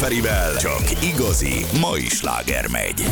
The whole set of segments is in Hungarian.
Ferivel csak igazi mai sláger megy.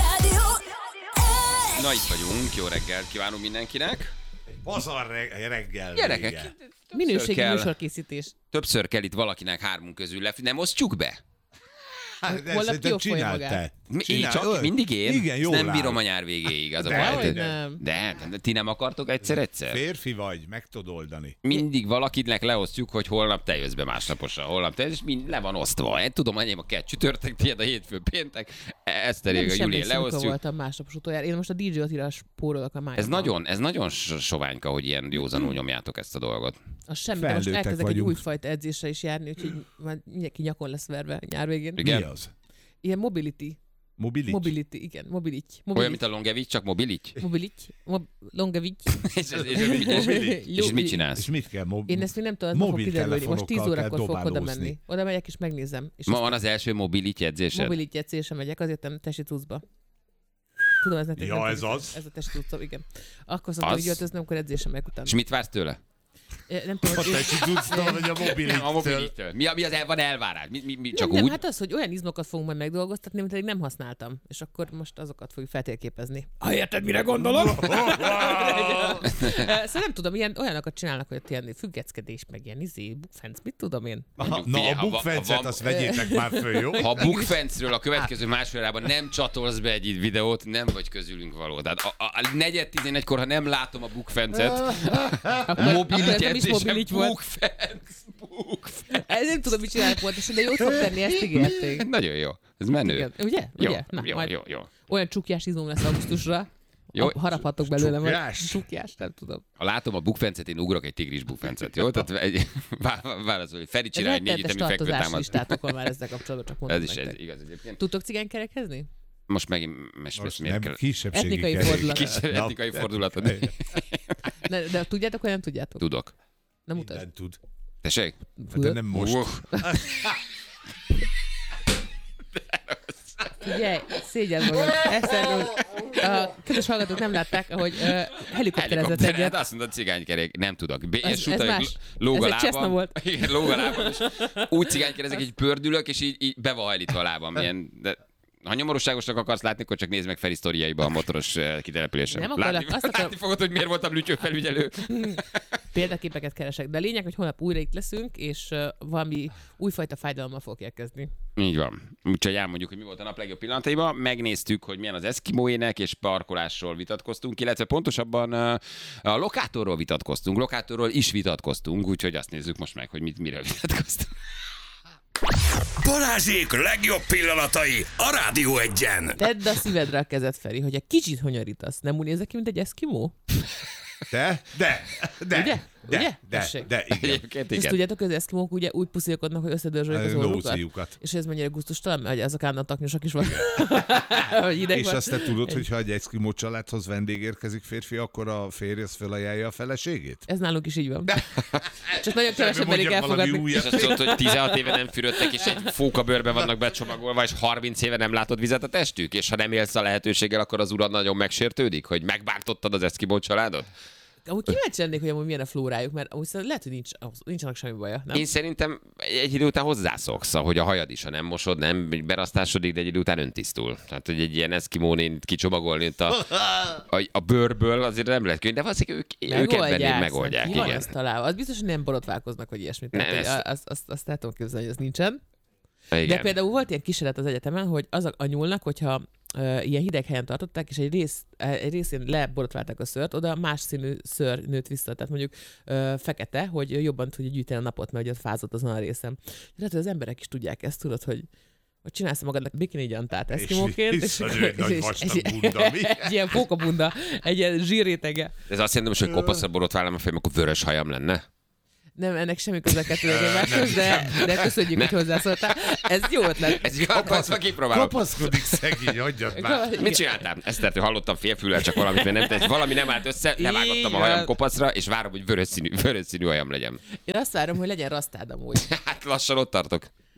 Na, itt vagyunk, jó reggelt kívánunk mindenkinek. Pazar reggel. Gyerekek, Minőségi műsorkészítés. többször kell itt valakinek hármunk közül nem osztjuk be? De Holnap szerintem kioffolja csináltál. magát. Mindig én? Igen, jól nem áll. bírom a nyár végéig. Az a De, baj. nem. De ti nem akartok egyszer? Férfi vagy, meg tudod oldani. Mindig valakinek leosztjuk, hogy holnap te jössz be másnaposra, holnap te jössz, és mind le van osztva. Én tudom, enyém a kell csütörtök, tiéd a hétfő, péntek, Eszterék a Júlián leosztjuk. Voltam másnapos utoljára. Én most a DJ Attilra spórolok a májában. Ez nagyon soványka, hogy ilyen józanul nyomjátok ezt a dolgot. Az semmi, de most Felnőttek elkezdek egy vagyunk. újfajta edzésre is járni, úgyhogy majd mindenki nyakon lesz verve nyár végén. Igen. Mi az? Ilyen mobility. Mobility? Igen, mobility. Olyan, mint a Longevics, csak mobilit. Longevics. És mit csinálsz? És mit kell? Én ezt még nem tudom, ez fog kiderülni. Most 10 Mobiltelefonokkal órakor kell fogok oda dobálózni. menni. Oda megyek és megnézem. És Ma van az első mobilit edzésed? mobility edzésre megyek, azért nem testi cuccba. Tudom, ez nektek Ja, nem ez tudom, az. Ez a testi cuccom, igen. Akkor szoktam, Az? hogy öltöznöm, akkor edzésre megyek utána. És mit vársz tőle? Nem tudom, A hogy te tudsz, vagy a Nem, a mobilitől. mobilittől. Mi az van elvárás? Mi csak nem, úgy? hát az, hogy olyan izmokat fogunk majd megdolgoztatni, amit eddig nem használtam. És akkor most azokat fogjuk feltérképezni. Ha érted, mire gondolok? Szóval nem tudom, olyanokat csinálnak, hogy ott ilyen függeszkedés, meg ilyen bukfenc, mit tudom én. Na, Figyelj, a ha bukfencet van- azt vegyétek már föl, jó? Ha a bukfencről a következő másfél órában nem csatolsz be egy videót, nem vagy közülünk való. Tehát a 4:11-kor, ha nem látom a bukfencet, mobilit akkor nem is edzésem, mobilit volt. bukfenc. Ez nem tudom, mit csinálnak pontosan, de jót fog tenni, ezt ígérték. Nagyon jó. Ez menő. Igen. Ugye? Jó, Ugye? Na, jó, majd jó, jó. olyan csukjás izom lesz augusztusra. Jó. Haraphatok belőle. majd. Csukjás? Csukjás, nem tudom. Ha látom a bukfencet, én ugrok egy tigris bukfencet, jó? Tehát válaszol, hogy Feri csinál egy 4 ütemi tartozás fekvőtámaszt. listátok már ezzel kapcsolatban, csak mondom Ez is nektek. egy igaz egyébként. Tudtok cigánykerekezni? Most megint Most miért nem kell? kisebbségi Etnikai kerék. fordulat. Etnikai fordulatod. De tudjátok, vagy nem tudjátok? Tudok. Nem mutasd. Mindent tud. Tessék? De nem most. Figyelj, szégyen magad. Egyszerűen a kedves hallgatók nem látták, ahogy helikopterezett Hát egyet. azt mondod, cigánykerék, nem tudok. Ez más. Lóg a Ez egy cseszna lábam. volt. Igen, lóg a lábam, és úgy cigánykerezek, így pördülök, és így be van hajlítva a lábam. De ha nyomorúságosnak akarsz látni, akkor csak nézd meg Feri sztoriaiba a motoros kitelepülésen. Nem akarok, azt akarom- Látni fogod, hogy miért voltam lütyőfelügyelő. Példaképeket keresek. De a lényeg, hogy holnap újra itt leszünk, és valami újfajta fájdalommal fogok érkezni. Így van. Úgyhogy elmondjuk, hogy mi volt a nap legjobb pillanataiban. Megnéztük, hogy milyen az eszkimóének, és parkolásról vitatkoztunk, illetve pontosabban a lokátorról vitatkoztunk. Lokátorról is vitatkoztunk, úgyhogy azt nézzük most meg, hogy miről vitatkoztunk. Balázsék legjobb pillanatai a Rádió Egyen. Tedd a szívedre a kezed, Feri, hogy egy kicsit honyorítasz. Nem úgy nézek ki, mint egy eszkimó? De? Ugye? Ugye? De, Tessék. de, igen. Egyébként És igen. tudjátok, hogy az eszkimók ugye úgy puszilkodnak, hogy összedörzsölik az orrukat. Lóciukat. És ez mennyire gusztustalan, mert ezek állandóan taknyosak is vannak. Hogy hideg És van. azt te tudod, hogy ha egy eszkimó családhoz vendég érkezik férfi, akkor a férj az felajánlja a feleségét? Ez nálunk is így van. Csak nagyon kevesebb Mondjak merik valami elfogadni. újat. És azt tudod, hogy 16 éve nem fürödtek, és egy fókabőrbe vannak becsomagolva, és 30 éve nem látod vizet a testük, és ha nem élsz a lehetőséggel, akkor az urad nagyon megsértődik, hogy megbántottad az eszkimó családot? Amúgy kíváncsi lennék, hogy amúgy milyen a flórájuk, mert amúgy lehet, hogy nincsenek semmi baja. Nem? Én szerintem egy idő után hozzászoksz, hogy a hajad is, ha nem mosod, nem berasztásodik, de egy idő után öntisztul. Tehát, hogy egy ilyen eszkimónét kicsomagolni itt a bőrből azért nem lehet könnyű, de valószínűleg ők ebben megoldják. Ki van Igen. ezt találva? Az biztos, hogy nem borotválkoznak, vagy ilyesmit. Nem, Tehát, azt el tudom képzelni, hogy az nincsen. De Igen. például volt ilyen kísérlet az egyetemen, hogy az a nyúlnak, hogyha ilyen hideg helyen tartották, és egy részén leborotválták a szőrt, oda más színű szőr nőtt vissza. Tehát mondjuk fekete, hogy jobban tudja gyűjteni a napot, mert ugye ott fázott azon a részen. Tehát az emberek is tudják ezt, tudod, hogy csinálsz magadnak bikini gyantát eszkimóként, visszajön egy nagy vastag bunda, mi? egy ilyen pókabunda, egy ilyen zsírrétege. Ez azt jelenti, hogy kopaszra borotválom a fejem, akkor vörös hajam lenne. Nem, ennek semmi köze a kettő egymáshoz, de köszönjük, hogy hozzászóltál. Ez jó ötlet. Ez jó, akkor kipróbálom. Kapaszkodik szegény, hagyjad már. Mit csináltál? Esztertől hallottam félfüllel, csak valamit, mert nem, valami nem állt össze, levágottam a hajam kopaszra, és várom, hogy vörös színű hajam legyen. Én azt várom, hogy legyen rasztád amúgy. Hát lassan ott tartok.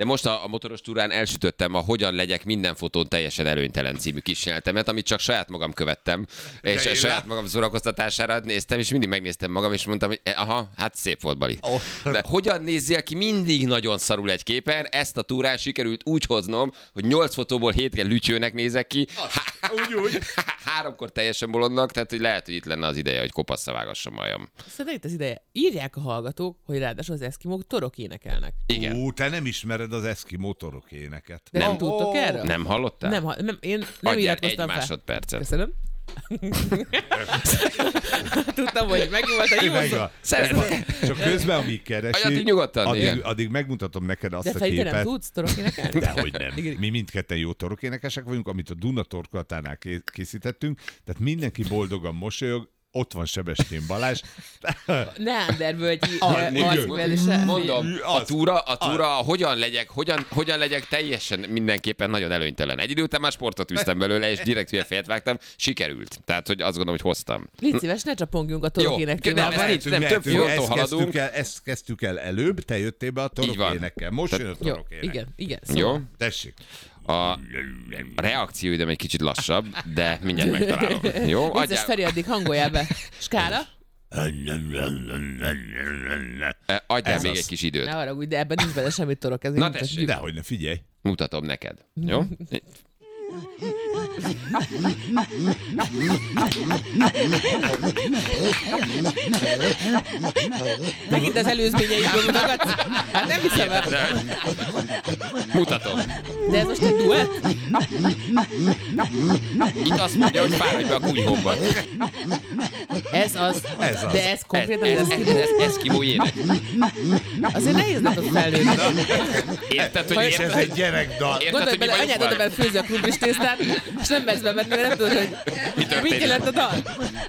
De most a motoros túrán elsütöttem a Hogyan legyek minden fotón teljesen előnytelen című kísérletemet, amit csak saját magam követtem, és saját magam szórakoztatására néztem, és mindig megnéztem magam, és mondtam, hogy aha, hát szép volt, Bali. De hogyan nézzél ki mindig nagyon szarul egy képen, ezt a túrán sikerült úgy hoznom, hogy 8 fotóból 7-en lütyőnek nézek ki, úgy. 3-kor teljesen bolondnak, tehát hogy lehet, hogy itt lenne az ideje, hogy kopasszal vágassam majam. Szerintem itt az ideje. Írják a hallgatók, hogy ráadásul az eszkimók torok énekelnek. Igen. Te nem ismered az eszkimó torok éneket. De nem tudtok erről? Nem hallottál? Nem, én nem Adjál iratkoztam egy fel. másodpercet. Köszönöm. Tudtam, hogy megnyúlt a jó. Szeretném. Csak közben, amíg keresi, Addig nyugodtan, igen. addig megmutatom neked azt De a Feri, te nem képet. tudsz torok énekelni? Dehogy nem. Mi mindketten jó torokénekesek vagyunk, amit a Duna torkolatánál készítettünk, tehát mindenki boldogan mosolyog, ott van Sebestyén Balázs. Neandervölgyi arcvelése. Mondom, a túra, hogyan legyek teljesen mindenképpen nagyon előnytelen. Egy idő után már sportot üztem belőle, és direkt hülye fejet vágtam, sikerült. Tehát, hogy azt gondolom, hogy hoztam. Légy szíves, ne csapongjunk a torok énektével. Nem, több fronton haladunk. Ezt kezdtük el előbb, te jöttél be a torokénekkel. Most jön a Jó, torokének. igen. Jó? Tessék. A reakcióidőm egy kicsit lassabb, de mindjárt megtalálom. Jó? Vicces Feri, addig hangoljál be. Skála? Adjál Ez még az. egy kis időt. Ne haragudj, de ebben nincs bele semmi torok. Ez Na így tessék. Dehogy ne, figyelj. Mutatom neked. Jó? Megint az előzményeidből mutogatsz? Hát nem hiszem el. Mutatom. De ez most egy duett? Itt azt mondja, hogy fáradj be a kunyhomba. Ez az. Ez az. De ez konkrétan Ez ez eszkimó ének. azért nehéz neked felnőni. Érted, hogy És ez egy gyerekdal. Érted, Gondolj hogy mi bele, vagyunk anyád oda már? bele főzi a krumplis tésztát, és nem megy be, mert nem tudod, hogy mit jelent a dal.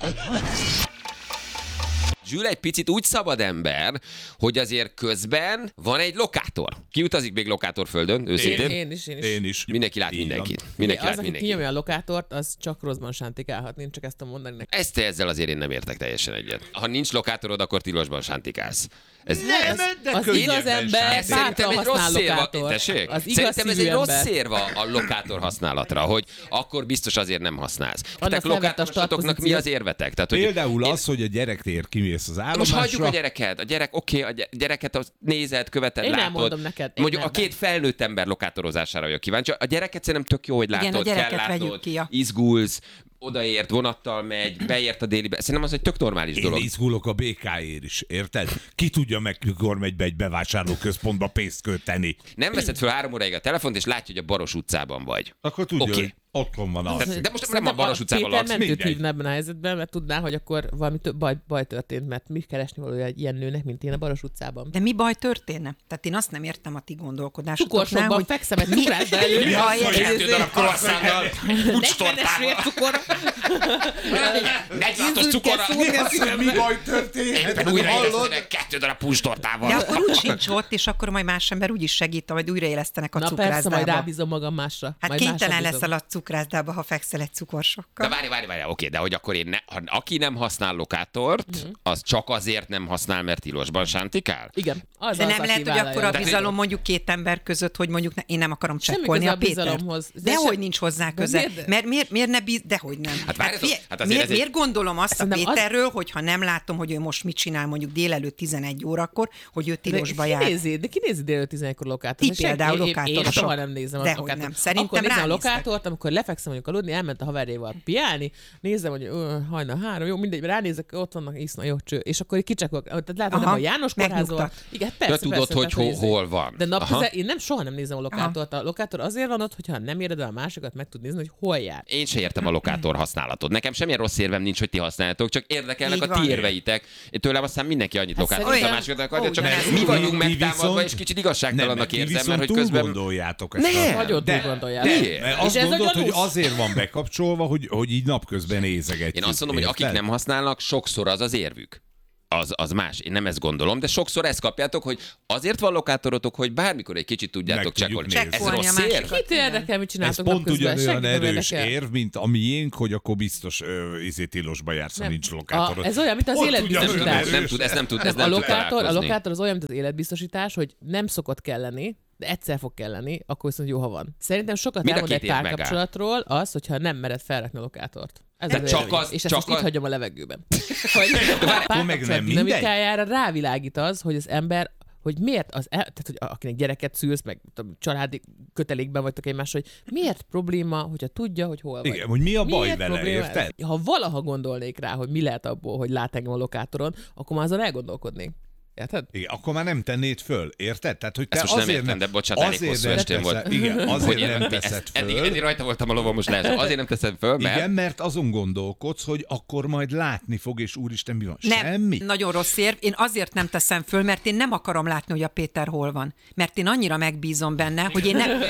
Zsül egy picit úgy szabad ember, hogy azért közben van egy lokátor. Ki utazik még lokátorföldön, őszintén? Én is. Én is. Mindenki lát Így van. mindenkit. Mindenki Az, lát aki mindenkit. kinyomja a lokátort, az csak rosszban sántikálhat. Én csak ezt tudom mondani neki. Ezzel azért én nem értek teljesen egyet. Ha nincs lokátorod, akkor tilosban sántikálsz. Ez Az igaz ember Ez szerintem bátran egy rossz használ szérva. lokátort. Tessék? Az igaz Szerintem ez szívű egy rossz ember. szérva a lokátor használatra, hogy akkor biztos azért nem használsz. Tehát felvett a lokátorosatoknak mi az érvetek? Tehát, hogy Például én- az, hogy a gyerektér kimész az Most állomásra. hagyjuk a gyereket. A gyerek, oké, a gyereket azt nézed, követed, Én nem látod. mondom neked, én Mondjuk nem. a két felnőtt ember lokátorozására vagyok kíváncsi. A gyereket szerintem tök jó, hogy Igen, látod, a gyereket kell látnod, vegyük ki, ja. izgulsz, odaért, vonattal megy, beért a délibe. Szerintem az egy tök normális Én dolog. izgulok a BK-ért is, érted? Ki tudja meg, mikor megy be egy bevásárlóközpontba pénzt költeni. Nem veszed fel 3 óráig a telefont, és látja, hogy a Baros utcában vagy. Akkor tudja, Oké. hogy otthon van az. De most nem Szerintem a Baros utcában Péter laksz. mentőt mindegy. hívna ebben a helyzetben, mert tudná, hogy akkor valami több baj történt, mert mi keresni valója egy ilyen nőnek, mint én a Baros utcában. De mi baj történne? Tehát én azt nem értem a ti gondolkodásotoknál, Cukorsokban hogy fekszem egy cukrászda elő. Mi baj ez? 2 darab croissanttal, 40-es kucstortával, vércukor. 46-os cukorral. Mi baj történt? Éppen újraélesztenek 2 darab De puncstortával. akkor úgy sincs ott, és akkor majd más ember úgy is segít, majd újraélesztenek a Na persze, majd cukrászdába. rábízom magam másra. Hát Majd kénytelen másra leszel bízom. a cukrászdába, ha fekszel egy cukorsokkal. De várj, oké, de hogy akkor aki nem használ lokátort, az csak azért nem használ, mert tilosban sántikál? Igen, az De az, nem aki lehet, hogy vállalja. akkor a De- bizalom mondjuk két ember között, hogy mondjuk én nem akarom Semmi csekkolni köze a a Pétert. bizalomhoz. De Dehogy sem- nincs hozzá De köze. miért- Miért ne dehogy nem. Hát várjatok, figyelj, hát azért ez egy- miért gondolom azt a Szerintem az- Péterről, hogyha nem látom, hogy ő most mit csinál mondjuk délelőtt 11 órakor, hogy ő tilosba jár. De ki nézi délelőtt 11-kor lokátort? Ti És senki- például én lokátorosok. soha nem nézem a Dehogy lokátort. nem. Szerintem Akkor nézem a ránéztek. lokátort, amikor lefekszem mondjuk aludni, elment a haverjával piálni, nézem, hogy hajnal 3, jó, mindegy, ránézek, ott vannak, iszna, jó cső. És akkor csikakok. Tehát látod, nem Aha, a János kórházban. megnyugtat. Igen, De persze, tudod, persze, hogy tehát, hol van. De Aha. napközben én nem soha nem nézem a lokátort. A lokátor azért van ott, hogyha nem éred el a másikat, meg tud nézni, hogy hol jár. Én se értem a lokátor használatot. Nekem semmilyen rossz érvem nincs, hogy ti használjátok, csak érdekelnek Így a ti van. érveitek. Én tőlem aztán mindenki annyit Hát lokátor, a szerintem- másikat akarja, csak Ó, mi de- vagyunk Mi megtámadva, viszont- és kicsit igazságtalannak ti érzem, viszont mert hogy túl közben... gondoljátok ezt. Nem. Nagyon De- túl gondoljátok. Miért? Mert És azt ez a mondod, hogy gyanús. azért van bekapcsolva, hogy így napközben nézegetjük. Én azt mondom, hogy akik nem használnak, sokszor az érvük. Az más. Én nem ezt gondolom, de sokszor ezt kapjátok, hogy azért van lokátorotok, hogy bármikor egy kicsit tudjátok Meg tudjuk csekkolni. nézni. Ez Csekkolni a rossz érv? másikat. Kit érdekel, mit Ez csináltok pont napközben? ugyanolyan Senkit nem erős érdekel. érv, mint a miénk, hogy akkor biztos tilosba jársz, ha Nem. nincs lokátorod. Ez olyan, mint az Ott életbiztosítás. ugyanolyan Nem tud A találkozni. lokátor az olyan, mint az életbiztosítás, hogy nem szokott kelleni, de egyszer fog kelleni, akkor viszont jó, ha van. Szerintem sokat Mind a elmond egy két év megáll. párkapcsolatról az, hogyha nem mered felrakni a lokátort. Ez De az csak véleményem. az- és ezt csak most itt az- hagyom a levegőben. Hogy a meg párkapcsolat nem dinamikájára rávilágít az, hogy az ember hogy miért tehát, hogy akinek gyereket szülsz, meg tudom, családi kötelékben vagytok egymással, hogy miért probléma, hogyha tudja, hogy hol vagy. Igen, hogy mi a baj Miért vele, probléma érted? ez? Ha valaha gondolnék rá, hogy mi lehet abból, hogy lát engem a lokátoron, akkor már azon elgondolkodnék. Érted? Igen, akkor már nem tennéd föl, érted? Tehát, hogy te Ezt most nem azért értem, de bocsánat, elég hosszú estém volt. Igen, azért nem teszed Eddig föl. rajta voltam a lovon, most lehet. Azért nem teszed föl, mert... Igen, mert azon gondolkodsz, hogy akkor majd látni fog, és úristen, mi van? Nem, Semmi. nagyon rossz érv. Én azért nem teszem föl, mert én nem akarom látni, hogy a Péter hol van. Mert én annyira megbízom benne, hogy én nem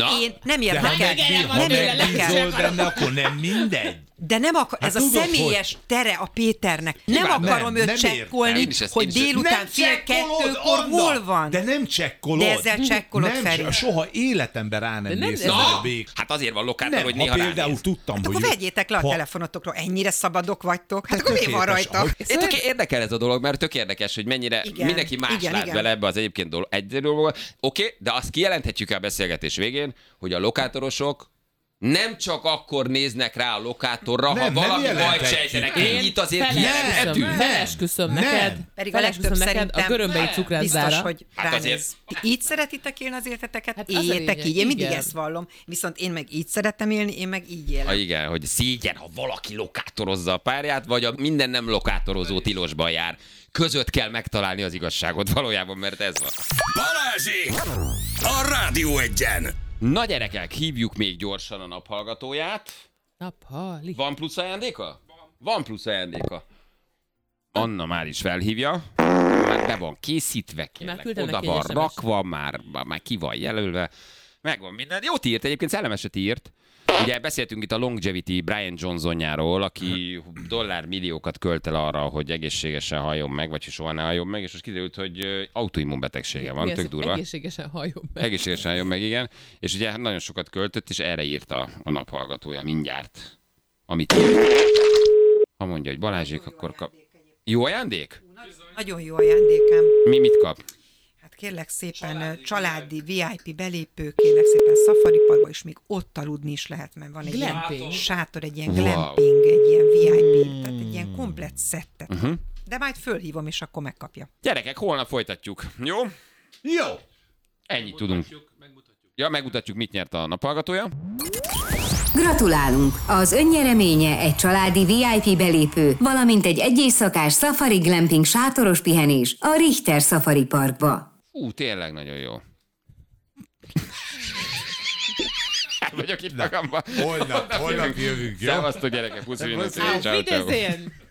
De ha érdekel. Nem megbízol érdekel. benne, akkor nem mindegy. De nem ez a tudod, személyes tere a Péternek. Nem Nyilván akarom nem, őt nem csekkolni, értem. Én is ezt- hogy én is ezt- délután Nem fél csekkolod, kettőkor Anna! hol van. De nem csekkolod. De ezzel csekkolod, nem, Feri. Soha életemben rá nem nem- mész Na! a bék. Hát azért van lokátor, Nem, hogy ha néha például ránéz. tudtam, Hát hogy... akkor vegyétek le a ha- telefonotokról, ennyire szabadok vagytok. Hát akkor mi van tökéletes, rajta? ahogy- Érdekel ez a dolog, mert tök érdekes, hogy mennyire Igen, mindenki más igen, lát igen. bele ebbe az egyébként egy dologba. Oké, de azt kijelenthetjük el a beszélgetés végén, hogy a lokátorosok nem csak akkor néznek rá a lokátorra, Nem, ha nem valami bajt jelenthetjük. sejtenek. Én Ennyit azért kijelenthetünk. Felesküszöm Nem. neked, Pedig a legtöbb neked a szerintem görömbei biztos, cukrászdára. hogy Hát ránéz. azért- Ti így szeretitek élni az életeteket? Hát az a Éljetek lényeg, így. Én mindig igen. ezt vallom. Viszont én meg így szeretem élni, én meg így élek. Igen, hogy szégyen, ha valaki lokátorozza a párját, vagy a minden nem lokátorozó tilosban jár. Között kell megtalálni az igazságot valójában, mert ez van. Balázsék! A Rádió Egyen! Na gyerekek, hívjuk még gyorsan a naphallgatóját. Naphali. Van plusz ajándéka? Van plusz ajándéka. Anna már is felhívja. Már be van készítve, kérlek. küldtem Oda neki van egy SMS-t. rakva, már ki van jelölve. Megvan minden. Jót írt, egyébként szellemeset írt. Ugye beszéltünk itt a Longevity Brian Johnsonjáról, aki dollármilliókat költ el arra, hogy egészségesen halljon meg, vagy hogy soha ne halljon meg, és most kiderült, hogy autoimmunbetegsége van, tök durva. Egészségesen halljon meg. Egészségesen halljon meg, igen. És ugye hát nagyon sokat költött, és erre írta a naphallgatója mindjárt, amit írt. Ha mondja, hogy Balázsék, akkor kap... Jó ajándék? Nagyon jó ajándékem. Mit kap? Hát kérlek szépen családi VIP belépő, kérlek szépen Safari Parkba, és még ott aludni is lehet, mert van egy Glamping. ilyen sátor, egy ilyen Wow. glamping, egy ilyen VIP, tehát egy ilyen komplett szettet. De majd fölhívom, és akkor megkapja. Gyerekek, holnap folytatjuk. Jó? Jó. Ennyit tudunk. Ja, megmutatjuk, mit nyert a naphallgatója. Gratulálunk! Az önnyereménye egy családi VIP belépő, valamint egy éjszakás Safari Glamping sátoros pihenés a Richter Safari Parkba. Fú, tényleg nagyon jó. El vagyok itt magamban. Holnap jövünk, jó? Szevasztok gyerekek, pusziljon. Puszi. Ciao, ciao. Wiedersehen!